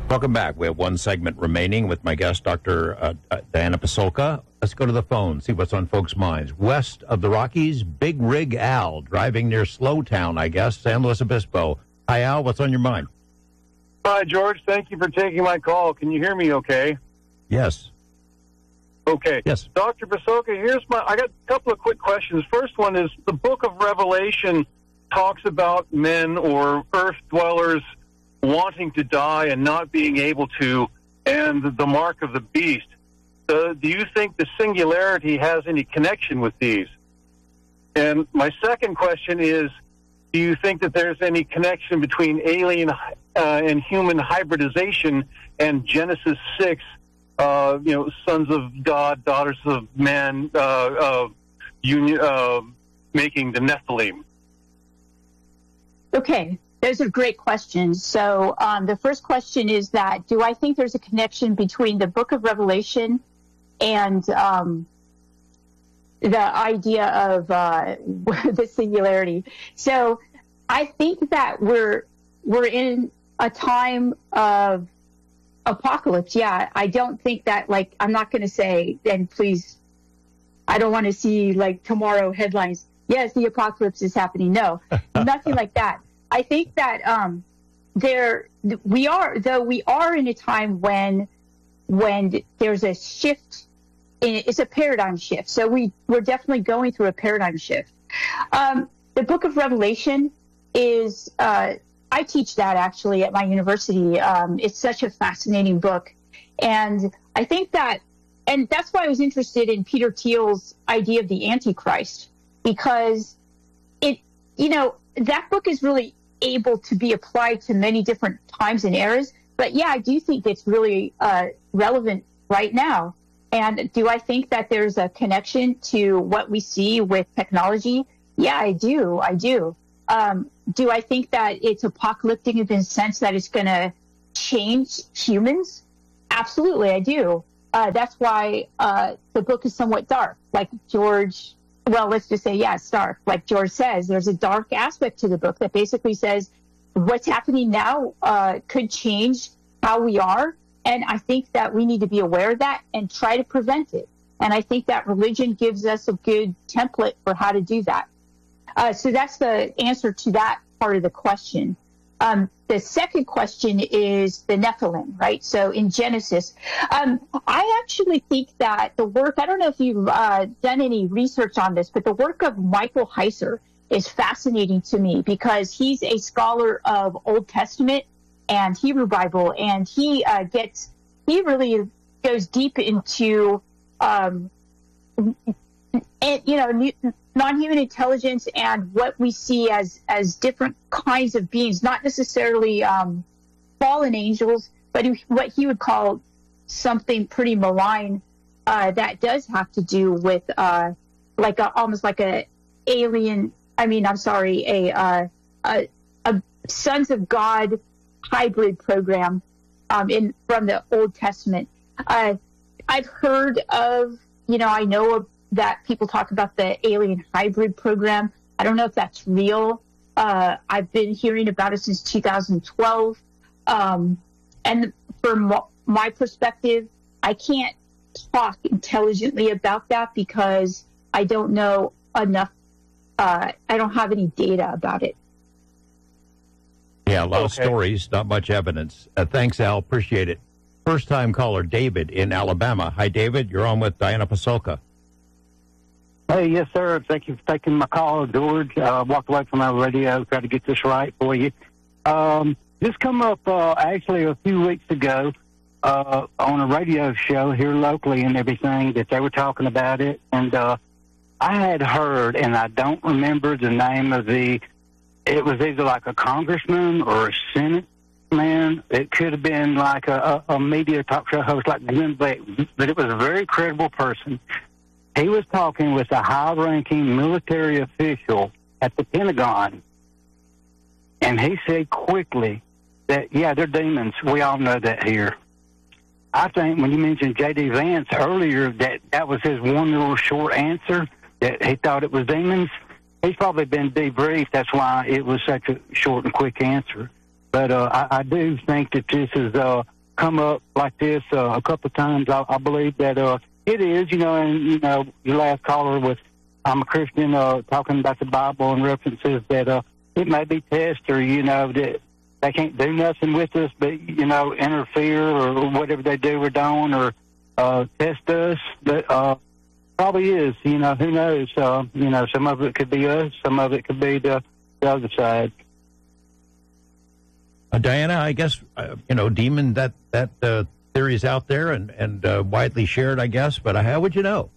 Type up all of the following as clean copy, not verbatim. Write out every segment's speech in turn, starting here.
Welcome back. We have one segment remaining with my guest, Dr. Diana Pasulka. Let's go to the phone, see what's on folks' minds. West of the Rockies, Big Rig Al, driving near Slowtown, I guess, San Luis Obispo. Hi, Al. What's on your mind? Hi, George. Thank you for taking my call. Can you hear me okay? Yes. Okay. Yes. Dr. Pasulka, I got a couple of quick questions. First one is the book of Revelation talks about men or earth dwellers wanting to die and not being able to, and the mark of the beast. Do you think the singularity has any connection with these? And my second question is, do you think that there's any connection between alien and human hybridization and Genesis 6, sons of God, daughters of man, making the Nephilim? Okay, those are great questions. So the first question is that, do I think there's a connection between the book of Revelation and the idea of the singularity? So I think that we're in a time of apocalypse. Yeah, I don't think that, I'm not going to say, and please, I don't want to see tomorrow headlines, yes, the apocalypse is happening. No, nothing like that. I think that we are in a time when there's a shift. It's a paradigm shift. So we're definitely going through a paradigm shift. The book of Revelation is, I teach that actually at my university. It's such a fascinating book. And I think and that's why I was interested in Peter Thiel's idea of the Antichrist, because that book is really able to be applied to many different times and eras. But yeah, I do think it's really relevant right now. And do I think that there's a connection to what we see with technology? Yeah, I do. Do I think that it's apocalyptic in the sense that it's going to change humans? Absolutely, I do. That's why the book is somewhat dark. Let's just say, it's dark. Like George says, there's a dark aspect to the book that basically says what's happening now could change how we are. And I think that we need to be aware of that and try to prevent it. And I think that religion gives us a good template for how to do that. So that's the answer to that part of the question. The second question is the Nephilim, right? So in Genesis, I actually think that the work, I don't know if you've done any research on this, but the work of Michael Heiser is fascinating to me because he's a scholar of Old Testament and Hebrew Bible, and he really goes deep into, non-human intelligence and what we see as different kinds of beings, not necessarily fallen angels, but what he would call something pretty malign that does have to do with almost like a alien. A Sons of God hybrid program from the Old Testament. I've heard of, I know that people talk about the alien hybrid program. I don't know if that's real. I've been hearing about it since 2012. And from my perspective, I can't talk intelligently about that because I don't know enough. I don't have any data about it. Yeah, a lot of stories, not much evidence. Thanks, Al. Appreciate it. First-time caller, David in Alabama. Hi, David. You're on with Diana Pasulka. Hey, yes, sir. Thank you for taking my call, George. Walked away from my radio, tried to get this right for you. This come up actually a few weeks ago on a radio show here locally and everything that they were talking about it. And I had heard, and I don't remember the name of it was either like a congressman or a Senate man. It could have been like a media talk show host like Glenn Beck, but it was a very credible person. He was talking with a high-ranking military official at the Pentagon, and he said quickly that, yeah, they're demons. We all know that here. I think when you mentioned J.D. Vance earlier, that was his one little short answer, that he thought it was demons. He's probably been debriefed. That's why it was such a short and quick answer. But I do think that this is come up like this a couple of times. I believe that it is, and, your last caller was, I'm a Christian, talking about the Bible and references that it may be tests or, that they can't do nothing with us but, interfere or whatever they do or don't or test us. But probably is, who knows? Some of it could be us, some of it could be the other side. Diana, I guess, demon, that theory is out there and widely shared, I guess, but how would you know?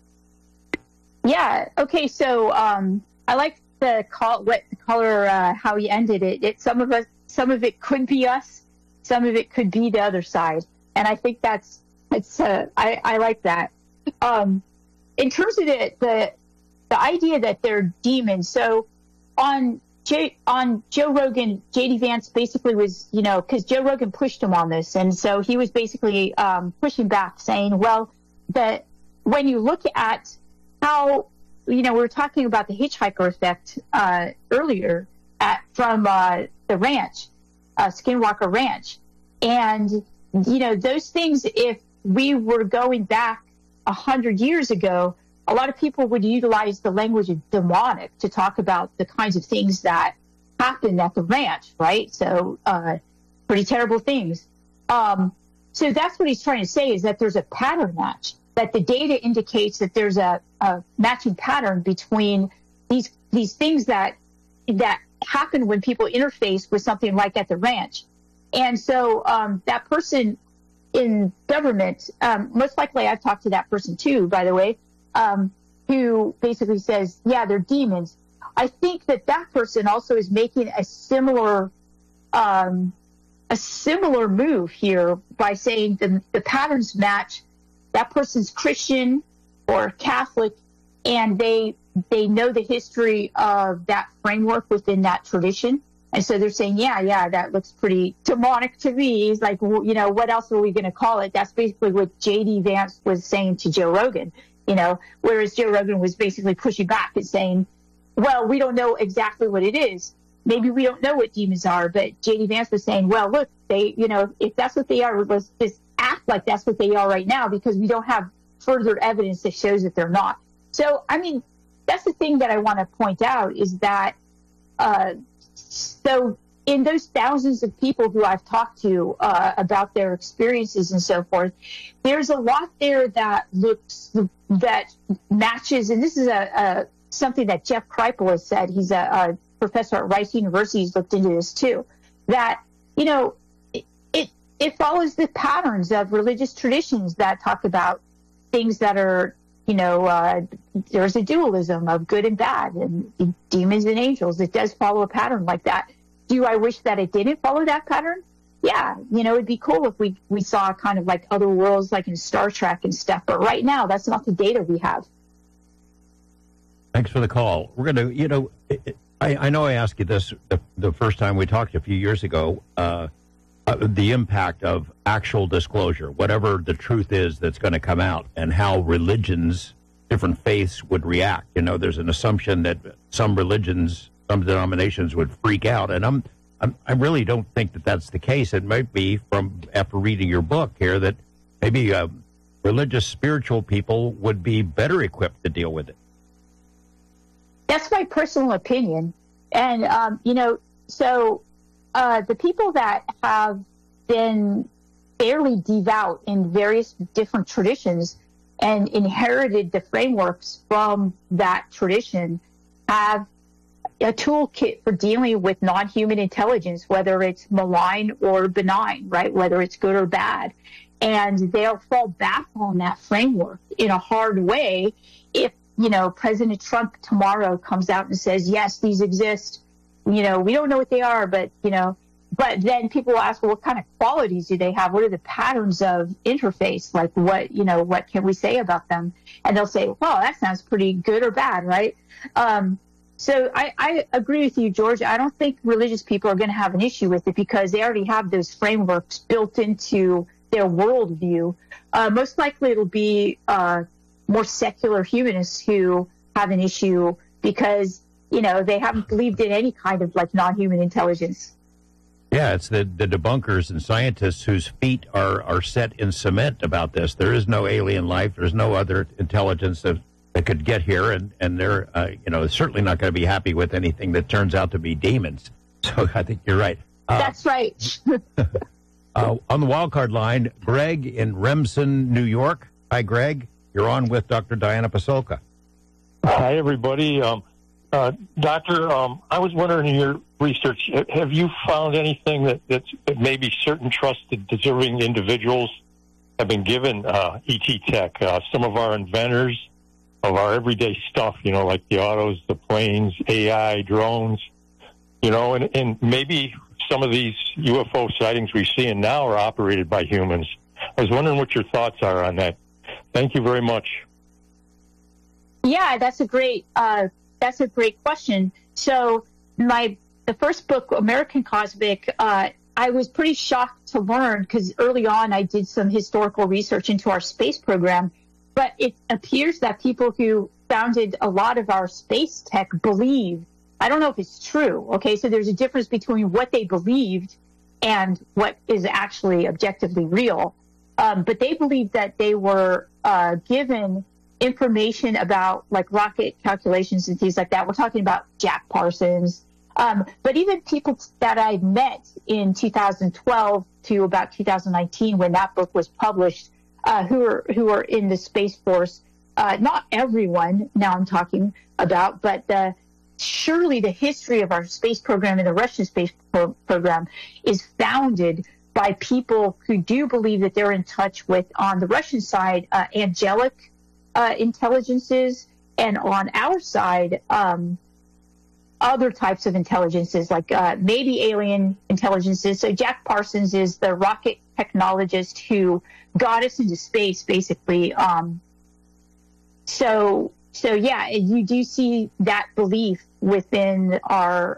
Yeah. Okay. So I like the caller how he ended it. Some of it could be us, some of it could be the other side, and I think I like that. In terms of the idea that they're demons. So on Joe Rogan, J.D. Vance basically was, because Joe Rogan pushed him on this, and so he was basically pushing back, saying, well, that when you look at how, we were talking about the hitchhiker effect earlier from the ranch, Skinwalker Ranch, and those things, if we were going back 100 years ago, a lot of people would utilize the language of demonic to talk about the kinds of things that happened at the ranch, right? So pretty terrible things. So that's what he's trying to say, is that there's a pattern match, that the data indicates that there's a matching pattern between these things that happen when people interface with something like at the ranch. And so that person in government, most likely I've talked to that person too, by the way, who basically says, yeah, they're demons. I think that person also is making a similar move here by saying the patterns match. That person's Christian or Catholic, and they know the history of that framework within that tradition. And so they're saying, yeah, that looks pretty demonic to me. It's like, what else are we going to call it? That's basically what J.D. Vance was saying to Joe Rogan, whereas Joe Rogan was basically pushing back and saying, well, we don't know exactly what it is. Maybe we don't know what demons are, but J.D. Vance was saying, well, look, they, if that's what they are, let's just act like that's what they are right now, because we don't have further evidence that shows that they're not. So, that's the thing that I want to point out, is that so in those thousands of people who I've talked to about their experiences and so forth, there's a lot there that matches, and this is something that Jeff Kripal has said. He's a professor at Rice University. He's looked into this too, that, it follows the patterns of religious traditions that talk about things that are, there's a dualism of good and bad and demons and angels. It does follow a pattern like that. Do I wish that it didn't follow that pattern? Yeah, it'd be cool if we saw kind of like other worlds, like in Star Trek and stuff. But right now, that's not the data we have. Thanks for the call. We're going to, I know I asked you this the first time we talked a few years ago, the impact of actual disclosure, whatever the truth is that's going to come out, and how religions, different faiths would react. There's an assumption that some religions, some denominations would freak out, and I really don't think that that's the case. It might be, after reading your book here, that maybe religious, spiritual people would be better equipped to deal with it. That's my personal opinion. And, so the people that have been fairly devout in various different traditions and inherited the frameworks from that tradition have a toolkit for dealing with non-human intelligence, whether it's malign or benign, right? Whether it's good or bad. And they'll fall back on that framework in a hard way if, President Trump tomorrow comes out and says, yes, these exist. We don't know what they are, but then people will ask, well, what kind of qualities do they have? What are the patterns of interface? Like what can we say about them? And they'll say, well, that sounds pretty good or bad, right? So I agree with you, George. I don't think religious people are going to have an issue with it because they already have those frameworks built into their worldview. Most likely it'll be more secular humanists who have an issue because, they haven't believed in any kind of like non-human intelligence. Yeah, it's the debunkers and scientists whose feet are set in cement about this. There is no alien life. There's no other intelligence that could get here, and they're certainly not going to be happy with anything that turns out to be demons. So I think you're right. That's right. On the wild card line, Greg in Remsen, New York. Hi, Greg. You're on with Dr. Diana Pasulka. Hi, everybody. Doctor, I was wondering in your research, have you found anything that maybe certain trusted, deserving individuals have been given ET tech? Some of our inventors of our everyday stuff, like the autos, the planes, AI, drones, and maybe some of these UFO sightings we're seeing now are operated by humans. I was wondering what your thoughts are on that. Thank you very much. Yeah, that's a great question. So the first book, American Cosmic, I was pretty shocked to learn, because early on I did some historical research into our space program, but it appears that people who founded a lot of our space tech believe, I don't know if it's true, okay, so there's a difference between what they believed and what is actually objectively real, but they believed that they were given information about like rocket calculations and things like that. We're talking about Jack Parsons, but even people that I met in 2012 to about 2019 when that book was published, who are in the Space Force, not everyone now I'm talking about, but surely the history of our space program and the Russian space program is founded by people who do believe that they're in touch with, on the Russian side, angelic intelligences, and on our side, other types of intelligences, like maybe alien intelligences. So Jack Parsons is the rocket technologist who got us into space, basically. So yeah, you do see that belief within our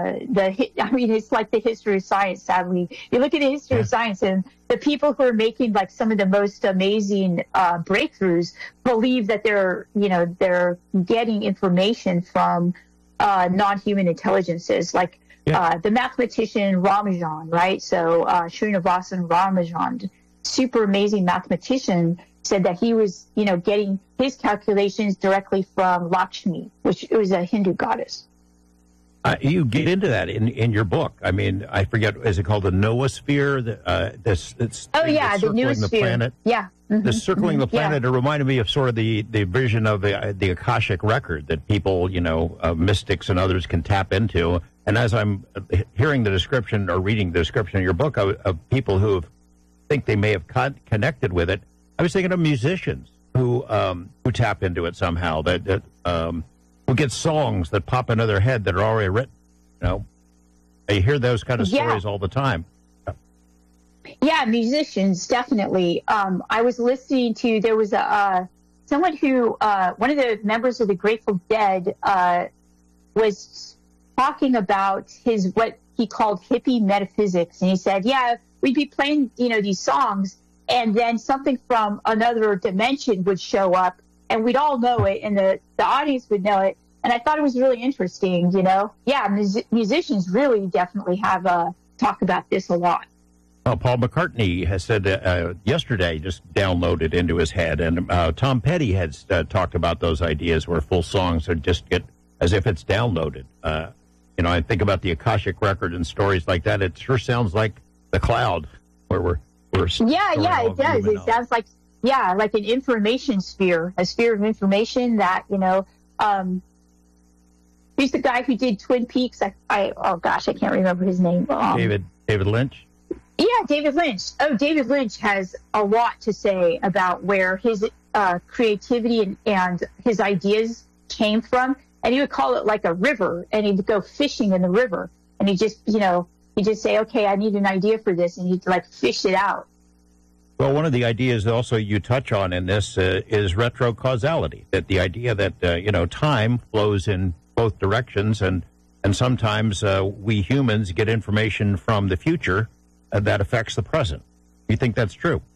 it's like the history of science. Sadly, you look at the history of science, and the people who are making like some of the most amazing breakthroughs believe that they're getting information from non-human intelligences, like the mathematician Ramanujan, right? So Srinivasan Ramanujan, super amazing mathematician, said that he was, getting his calculations directly from Lakshmi, which was a Hindu goddess. You get into that in your book. I mean, I forget, is it called the noosphere? The noosphere. The planet. Yeah. The circling the planet. Yeah. It reminded me of sort of the vision of the Akashic record that people, mystics and others can tap into. And as I'm hearing the description or reading the description of your book of people who think they may have connected with it, I was thinking of musicians who tap into it somehow, that who get songs that pop into their head that are already written. I hear those kind of stories all the time. Yeah, musicians, definitely. I was listening to, there was someone who, one of the members of the Grateful Dead was talking about what he called hippie metaphysics. And he said, we'd be playing, these songs, and then something from another dimension would show up, and we'd all know it, and the audience would know it. And I thought it was really interesting, musicians really definitely have talk about this a lot. Well, Paul McCartney has said yesterday, just downloaded into his head, and Tom Petty has talked about those ideas where full songs are just get as if it's downloaded. I think about the Akashic record and stories like that. It sure sounds like the cloud where we're it does. It sounds like like an information sphere, a sphere of information that who's the guy who did Twin Peaks? I can't remember his name. David Lynch. Yeah, David Lynch. Oh, David Lynch has a lot to say about where his creativity and his ideas came from, and he would call it like a river, and he'd go fishing in the river, and he just he'd just say, okay, I need an idea for this, and he'd like fish it out. Well, one of the ideas also you touch on in this is retrocausality, that the idea that, time flows in both directions, and sometimes we humans get information from the future that affects the present. Do you think that's true?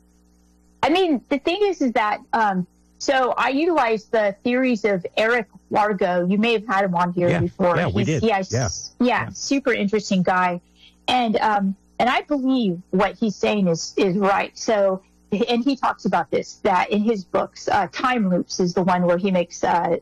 I mean, the thing is that, so I utilize the theories of Eric Largo. You may have had him on here before. Yeah, we did. Yeah, super interesting guy. And I believe what he's saying is right. So, and he talks about this, that in his books, Time Loops is the one where he makes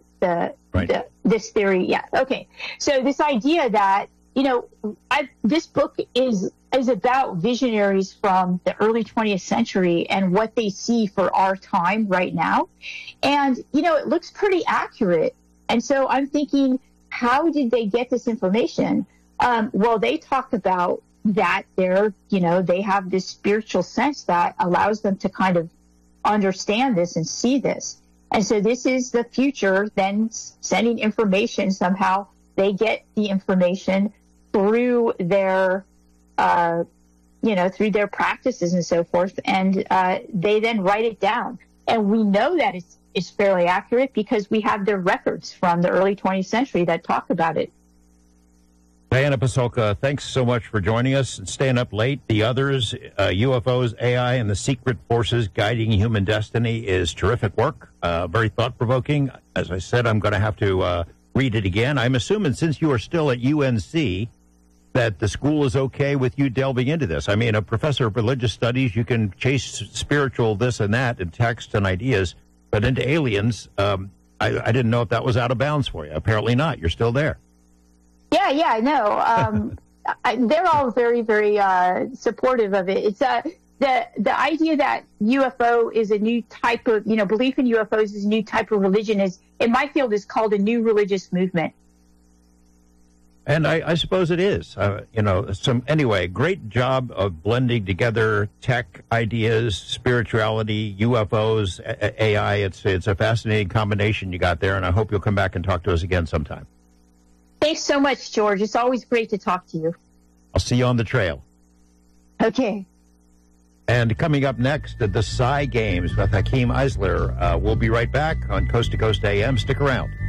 this theory. Yeah. Okay. So this idea that, this book is about visionaries from the early 20th century and what they see for our time right now. And, it looks pretty accurate. And so I'm thinking, how did they get this information? Well, they talk about that they have this spiritual sense that allows them to kind of understand this and see this. And so this is the future then sending information somehow. They get the information through their, through their practices and so forth. And they then write it down. And we know that it's fairly accurate because we have their records from the early 20th century that talk about it. Diana Pasulka, thanks so much for joining us and staying up late. The Others, UFOs, AI, and the Secret Forces Guiding Human Destiny is terrific work, very thought-provoking. As I said, I'm going to have to read it again. I'm assuming since you are still at UNC that the school is okay with you delving into this. I mean, a professor of religious studies, you can chase spiritual this and that and text and ideas, but into aliens, I didn't know if that was out of bounds for you. Apparently not. You're still there. Yeah, no. They're all very, very supportive of it. It's the idea that UFO is a new type of, belief in UFOs is a new type of religion is, in my field, is called a new religious movement. And I suppose it is. Anyway, great job of blending together tech ideas, spirituality, UFOs, AI. It's a fascinating combination you got there, and I hope you'll come back and talk to us again sometime. Thanks so much, George. It's always great to talk to you. I'll see you on the trail. Okay. And coming up next, the Psy Games with Hakeem Eisler. We'll be right back on Coast to Coast AM. Stick around.